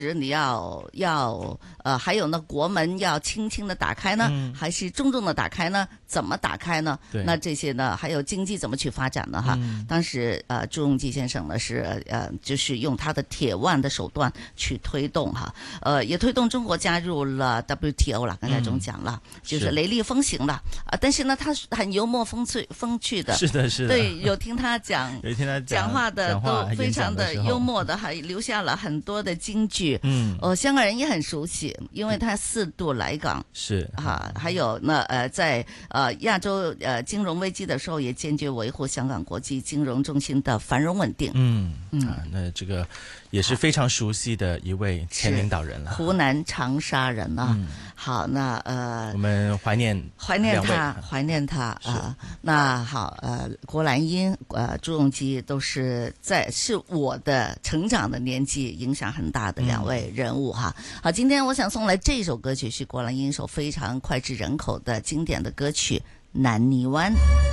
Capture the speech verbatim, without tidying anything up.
你要要呃，还有呢，国门要轻轻的打开呢，嗯、还是重重的打开呢？怎么打开呢？那这些呢，还有经济怎么去发展呢？哈、嗯，当时呃，朱鎔基先生呢是呃，就是用他的鐵腕的手段去推動哈，呃，也推動中國加入了 W T O 了。剛才總講了，嗯、就是雷厲風行了啊。但是呢，他很幽默風趣風趣的， 是的，是的， 對，有聽他講， 有聽他講講話的都非常的幽默的，還留下了很多的金句。嗯，呃，香港人也很熟悉，因為他四度來港， 是哈，還有呢，呃，在呃亞洲呃金融危機的時候，也堅決維護香港國際金融中心的繁榮穩定。 嗯嗯，啊，那這個也是非常熟悉的一位前領導人了， 湖南長沙人啊。嗯、好，那呃， 我們懷念懷念他，懷念他啊、呃。那好，呃，郭蘭英、呃，朱鎔基都是在是我的成長的年紀影響很大的兩位人物哈。嗯、好，今天我想送來這首歌曲是郭蘭英一首非常膾炙人口的經典的歌曲《南泥灣》。